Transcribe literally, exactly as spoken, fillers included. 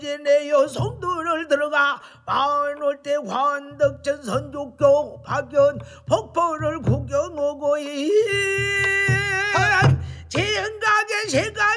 내 여성들을 들어가 마을 때 환덕전 선족교 박연 폭포를 구경하고 이 제흥각의 세가